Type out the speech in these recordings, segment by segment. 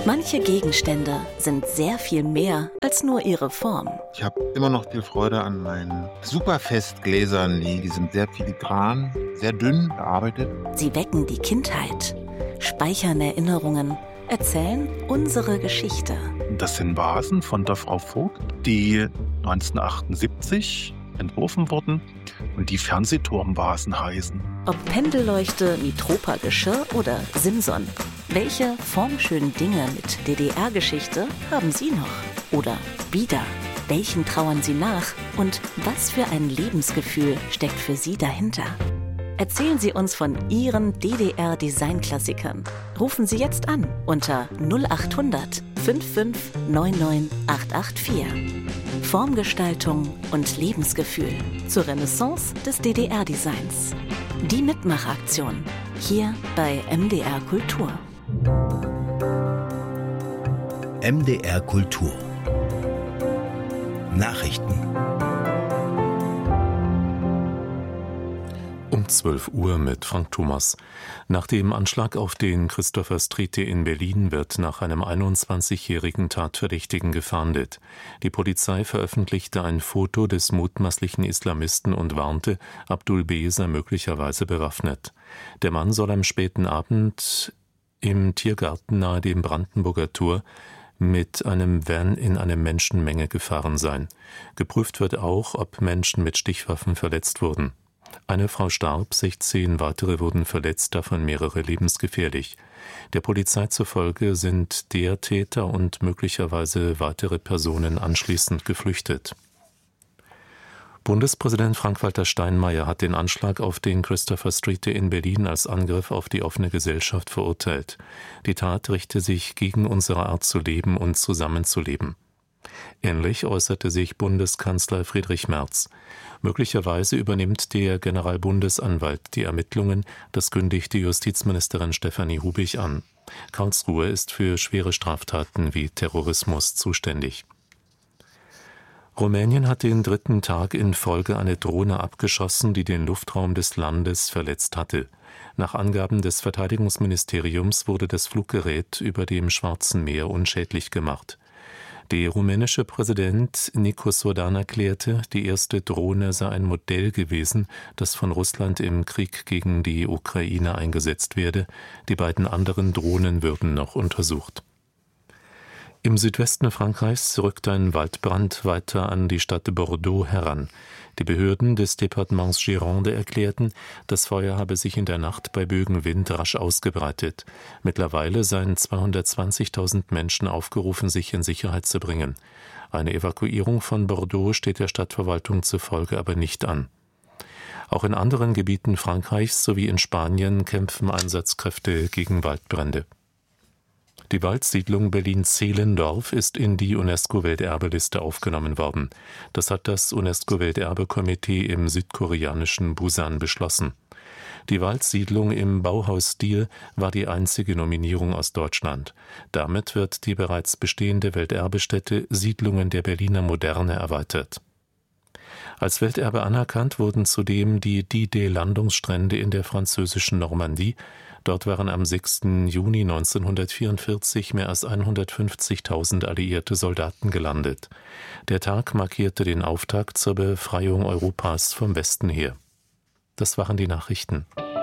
Manche Gegenstände sind sehr viel mehr als nur ihre Form. Ich habe immer noch viel Freude an meinen Superfestgläsern. Die sind sehr filigran, sehr dünn gearbeitet. Sie wecken die Kindheit, speichern Erinnerungen, erzählen unsere Geschichte. Das sind Vasen von der Frau Vogt, die 1978 entworfen wurden und die Fernsehturmvasen heißen. Ob Pendelleuchte, Mitropa-Geschirr oder Simson. Welche formschönen Dinge mit DDR-Geschichte haben Sie noch? Oder wieder? Welchen trauern Sie nach? Und was für ein Lebensgefühl steckt für Sie dahinter? Erzählen Sie uns von Ihren DDR-Design-Klassikern. Rufen Sie jetzt an unter 0800 55 99 884. Formgestaltung und Lebensgefühl zur Renaissance des DDR-Designs. Die Mitmachaktion hier bei MDR Kultur. MDR Kultur. Nachrichten. Um 12 Uhr mit Frank Thomas. Nach dem Anschlag auf den Christopher Street in Berlin wird nach einem 21-jährigen Tatverdächtigen gefahndet. Die Polizei veröffentlichte ein Foto des mutmaßlichen Islamisten und warnte, Abdul B. sei möglicherweise bewaffnet. Der Mann soll am späten Abend im Tiergarten nahe dem Brandenburger Tor mit einem Van in eine Menschenmenge gefahren sein. Geprüft wird auch, ob Menschen mit Stichwaffen verletzt wurden. Eine Frau starb, 16 weitere wurden verletzt, davon mehrere lebensgefährlich. Der Polizei zufolge sind der Täter und möglicherweise weitere Personen anschließend geflüchtet. Bundespräsident Frank-Walter Steinmeier hat den Anschlag auf den Christopher Street in Berlin als Angriff auf die offene Gesellschaft verurteilt. Die Tat richte sich gegen unsere Art zu leben und zusammenzuleben. Ähnlich äußerte sich Bundeskanzler Friedrich Merz. Möglicherweise übernimmt der Generalbundesanwalt die Ermittlungen, das kündigte Justizministerin Stefanie Hubich an. Karlsruhe ist für schwere Straftaten wie Terrorismus zuständig. Rumänien hat den 3. Tag in Folge eine Drohne abgeschossen, die den Luftraum des Landes verletzt hatte. Nach Angaben des Verteidigungsministeriums wurde das Fluggerät über dem Schwarzen Meer unschädlich gemacht. Der rumänische Präsident Nicos Sodan erklärte, die erste Drohne sei ein Modell gewesen, das von Russland im Krieg gegen die Ukraine eingesetzt werde. Die beiden anderen Drohnen würden noch untersucht. Im Südwesten Frankreichs rückt ein Waldbrand weiter an die Stadt Bordeaux heran. Die Behörden des Departements Gironde erklärten, das Feuer habe sich in der Nacht bei Böenwind rasch ausgebreitet. Mittlerweile seien 220.000 Menschen aufgerufen, sich in Sicherheit zu bringen. Eine Evakuierung von Bordeaux steht der Stadtverwaltung zufolge aber nicht an. Auch in anderen Gebieten Frankreichs sowie in Spanien kämpfen Einsatzkräfte gegen Waldbrände. Die Waldsiedlung Berlin-Zehlendorf ist in die UNESCO-Welterbeliste aufgenommen worden. Das hat das UNESCO-Welterbekomitee im südkoreanischen Busan beschlossen. Die Waldsiedlung im Bauhausstil war die einzige Nominierung aus Deutschland. Damit wird die bereits bestehende Welterbestätte Siedlungen der Berliner Moderne erweitert. Als Welterbe anerkannt wurden zudem die D-Day-Landungsstrände in der französischen Normandie. Dort waren am 6. Juni 1944 mehr als 150.000 alliierte Soldaten gelandet. Der Tag markierte den Auftakt zur Befreiung Europas vom Westen her. Das waren die Nachrichten.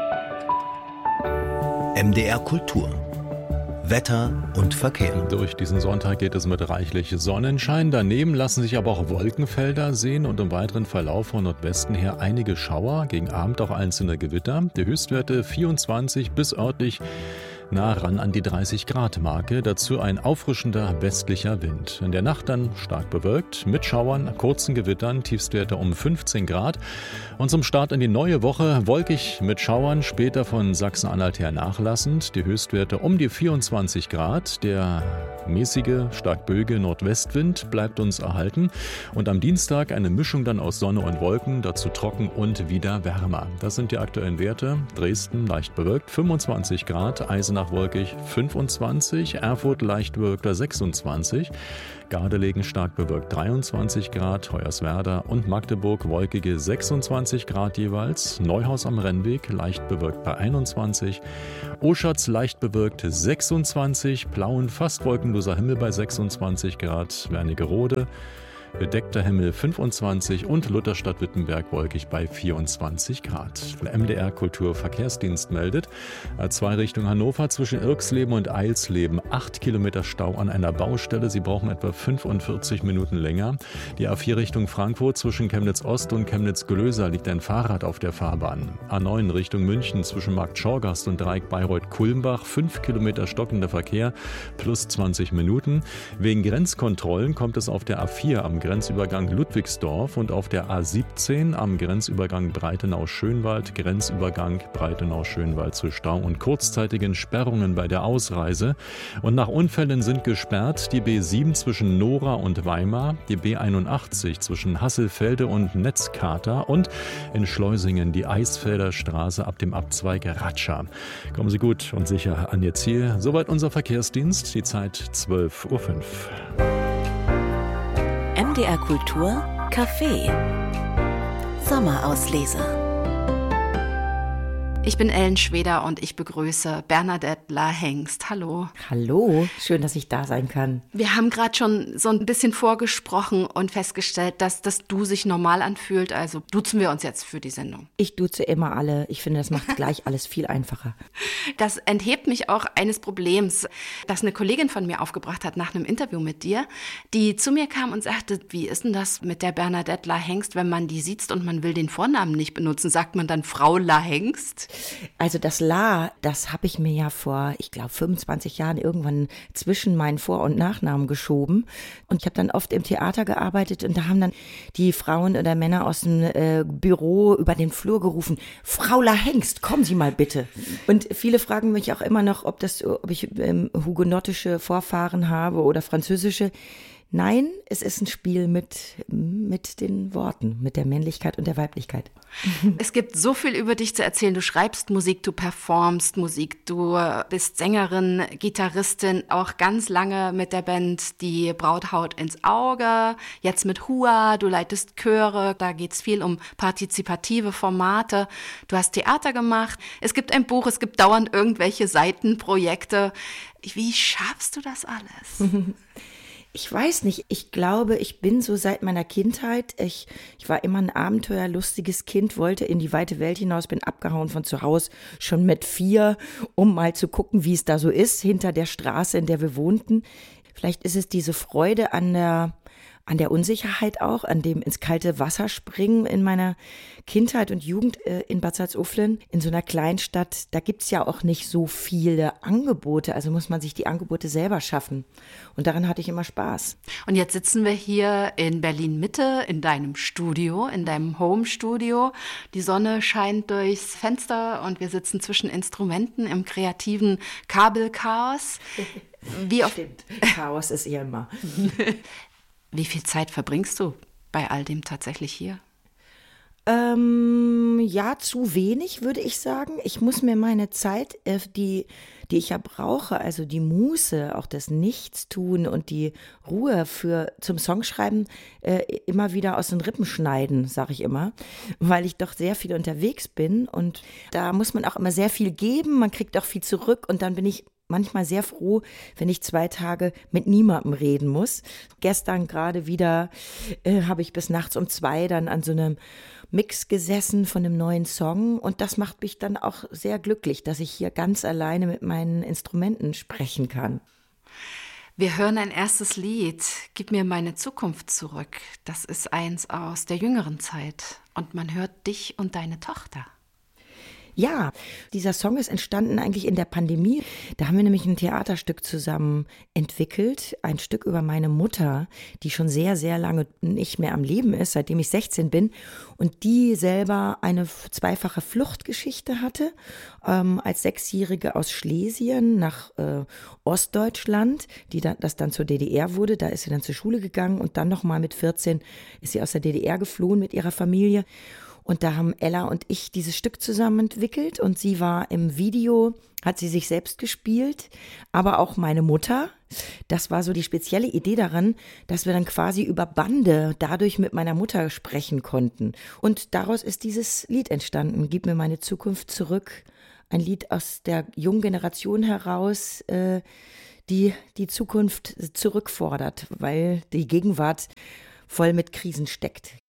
MDR Kultur. Wetter und Verkehr. Durch diesen Sonntag geht es mit reichlich Sonnenschein. Daneben lassen sich aber auch Wolkenfelder sehen und im weiteren Verlauf von Nordwesten her einige Schauer, gegen Abend auch einzelne Gewitter. Die Höchstwerte 24 bis örtlich nah ran an die 30-Grad-Marke. Dazu ein auffrischender westlicher Wind. In der Nacht dann stark bewölkt, mit Schauern, kurzen Gewittern, Tiefstwerte um 15 Grad. Und zum Start in die neue Woche wolkig mit Schauern, später von Sachsen-Anhalt her nachlassend. Die Höchstwerte um die 24 Grad. Der mäßige, stark böige Nordwestwind bleibt uns erhalten. Und am Dienstag eine Mischung dann aus Sonne und Wolken, dazu trocken und wieder wärmer. Das sind die aktuellen Werte. Dresden leicht bewölkt, 25 Grad, Eisenach Eisenach-Wolkig 25, Erfurt leicht bewölkter 26, Gardelegen stark bewölkt 23 Grad, Hoyerswerda und Magdeburg wolkige 26 Grad jeweils, Neuhaus am Rennweg leicht bewölkt bei 21, Oschatz leicht bewölkt 26, Plauen fast wolkenloser Himmel bei 26 Grad, Wernigerode bedeckter Himmel 25 und Lutherstadt-Wittenberg wolkig bei 24 Grad. Der MDR Kulturverkehrsdienst meldet, A2 Richtung Hannover zwischen Irksleben und Eilsleben 8 Kilometer Stau an einer Baustelle. Sie brauchen etwa 45 Minuten länger. Die A4 Richtung Frankfurt zwischen Chemnitz-Ost und Chemnitz-Glöser liegt ein Fahrrad auf der Fahrbahn. A9 Richtung München zwischen Markt Schorgast und Dreieck Bayreuth-Kulmbach 5 Kilometer stockender Verkehr plus 20 Minuten. Wegen Grenzkontrollen kommt es auf der A4 am Grenzübergang Ludwigsdorf und auf der A17 am Grenzübergang Breitenau-Schönwald, Grenzübergang Breitenau-Schönwald zu Stau und kurzzeitigen Sperrungen bei der Ausreise. Und nach Unfällen sind gesperrt die B7 zwischen Nora und Weimar, die B81 zwischen Hasselfelde und Netzkater und in Schleusingen die Eisfelder Straße ab dem Abzweig Ratscha. Kommen Sie gut und sicher an Ihr Ziel. Soweit unser Verkehrsdienst, die Zeit 12:05 Uhr. MDR Kultur Café Sommerauslese. Ich bin Ellen Schweder und ich begrüße Bernadette La-Hengst. Hallo. Hallo, schön, dass ich da sein kann. Wir haben gerade schon so ein bisschen vorgesprochen und festgestellt, dass das Du sich normal anfühlt. Also duzen wir uns jetzt für die Sendung. Ich duze immer alle. Ich finde, das macht gleich alles viel einfacher. Das enthebt mich auch eines Problems, das eine Kollegin von mir aufgebracht hat nach einem Interview mit dir, die zu mir kam und sagte, wie ist denn das mit der Bernadette La-Hengst, wenn man die sieht und man will den Vornamen nicht benutzen? Sagt man dann Frau La-Hengst? Also das La, das habe ich mir ja vor, ich glaube 25 Jahren irgendwann zwischen meinen Vor- und Nachnamen geschoben. Und ich habe dann oft im Theater gearbeitet und da haben dann die Frauen oder Männer aus dem Büro über den Flur gerufen, Frau La-Hengst, kommen Sie mal bitte. Und viele fragen mich auch immer noch, ob ich hugenottische Vorfahren habe oder französische. Nein, es ist ein Spiel mit den Worten, mit der Männlichkeit und der Weiblichkeit. Es gibt so viel über dich zu erzählen. Du schreibst Musik, du performst Musik, du bist Sängerin, Gitarristin, auch ganz lange mit der Band Die Braut haut ins Auge, jetzt mit Hua, du leitest Chöre, da geht's viel um partizipative Formate. Du hast Theater gemacht, es gibt ein Buch, es gibt dauernd irgendwelche Seitenprojekte. Wie schaffst du das alles? Ich weiß nicht, ich glaube, ich bin so seit meiner Kindheit, ich war immer ein abenteuerlustiges Kind, wollte in die weite Welt hinaus, bin abgehauen von zu Hause, schon mit 4, um mal zu gucken, wie es da so ist, hinter der Straße, in der wir wohnten. Vielleicht ist es diese Freude an der Unsicherheit auch, an dem ins kalte Wasser springen in meiner Kindheit und Jugend in Bad Salzuflen, in so einer Kleinstadt. Da gibt's ja auch nicht so viele Angebote, also muss man sich die Angebote selber schaffen. Und daran hatte ich immer Spaß. Und jetzt sitzen wir hier in Berlin-Mitte in deinem Studio, in deinem Home-Studio. Die Sonne scheint durchs Fenster und wir sitzen zwischen Instrumenten im kreativen Kabelchaos. Stimmt, Chaos ist eher immer. Wie viel Zeit verbringst du bei all dem tatsächlich hier? Ja, zu wenig, würde ich sagen. Ich muss mir meine Zeit, die ich ja brauche, also die Muße, auch das Nichtstun und die Ruhe zum Songschreiben immer wieder aus den Rippen schneiden, sage ich immer, weil ich doch sehr viel unterwegs bin und da muss man auch immer sehr viel geben, man kriegt auch viel zurück und dann bin ich manchmal sehr froh, wenn ich 2 Tage mit niemandem reden muss. Gestern gerade wieder habe ich bis nachts um 2 dann an so einem Mix gesessen von einem neuen Song und das macht mich dann auch sehr glücklich, dass ich hier ganz alleine mit meinen Instrumenten sprechen kann. Wir hören ein erstes Lied, Gib mir meine Zukunft zurück. Das ist eins aus der jüngeren Zeit und man hört dich und deine Tochter. Ja, dieser Song ist entstanden eigentlich in der Pandemie. Da haben wir nämlich ein Theaterstück zusammen entwickelt. Ein Stück über meine Mutter, die schon sehr, sehr lange nicht mehr am Leben ist, seitdem ich 16 bin. Und die selber eine 2-fache Fluchtgeschichte hatte, als 6-Jährige aus Schlesien nach Ostdeutschland, das dann zur DDR wurde. Da ist sie dann zur Schule gegangen und dann nochmal mit 14 ist sie aus der DDR geflohen mit ihrer Familie. Und da haben Ella und ich dieses Stück zusammen entwickelt und sie war im Video, hat sie sich selbst gespielt, aber auch meine Mutter. Das war so die spezielle Idee daran, dass wir dann quasi über Bande dadurch mit meiner Mutter sprechen konnten. Und daraus ist dieses Lied entstanden, Gib mir meine Zukunft zurück. Ein Lied aus der jungen Generation heraus, die die Zukunft zurückfordert, weil die Gegenwart voll mit Krisen steckt.